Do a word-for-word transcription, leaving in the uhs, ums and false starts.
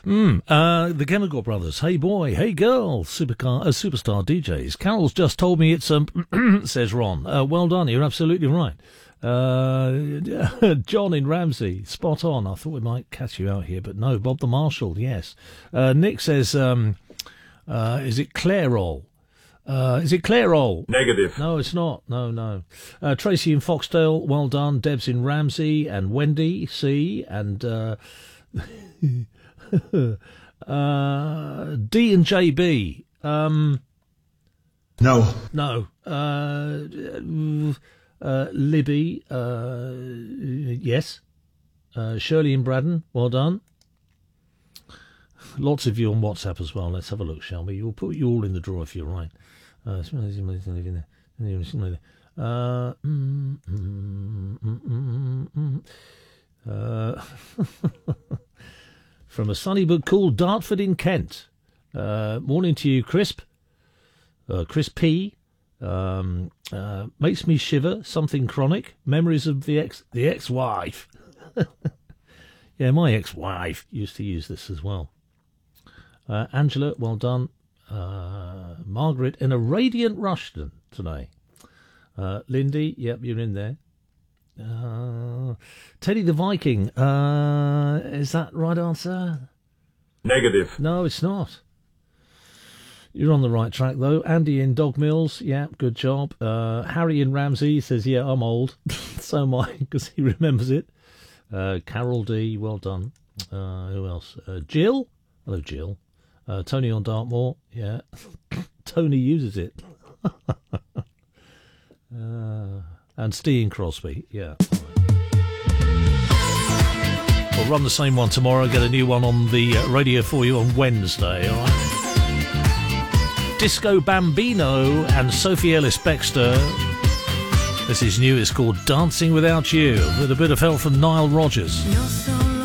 Mm, uh, the Chemical Brothers. Hey boy, hey girl, supercar, uh, superstar D Js. Carol's just told me it's, um, says Ron. Uh, well done, you're absolutely right. Uh, John in Ramsey, spot on. I thought we might catch you out here, but no. Bob the Marshal, yes. Uh, Nick says, um, uh, is it Clairol? Uh, is it Clairol? Negative. No, it's not. No, no. Uh, Tracy in Foxdale, well done. Deb's in Ramsey, and Wendy, C, and uh, uh, D and J B. Um, no. No. Uh, uh, Libby, uh, yes. Uh, Shirley in Braddon, well done. Lots of you on WhatsApp as well. Let's have a look, shall we? We'll put you all in the draw if you're right. Uh, uh, mm, mm, mm, mm, mm. Uh, from a sunny but cool Dartford in Kent. Uh, morning to you, Crisp. Uh, Chris P. Um, uh, makes me shiver. Something chronic. Memories of the ex, the ex-wife. Yeah, my ex-wife used to use this as well. Uh, Angela, well done. Uh, Margaret in a radiant Rushden today. Uh, Lindy, yep, you're in there. Uh, Teddy the Viking, uh, is that right answer? Negative. No, it's not. You're on the right track, though. Andy in Dog Mills, yeah, good job. Uh, Harry in Ramsey says, yeah, I'm old. So am I, because he remembers it. Uh, Carol D, well done. Uh, who else? Uh, Jill? Hello, Jill. Uh, Tony on Dartmoor, yeah. Tony uses it. uh, and Steen Crosby, yeah. We'll run the same one tomorrow, get a new one on the uh, radio for you on Wednesday, all right? Disco Bambino and Sophie Ellis-Bextor. This is new, it's called Dancing Without You, with a bit of help from Nile Rodgers. You're so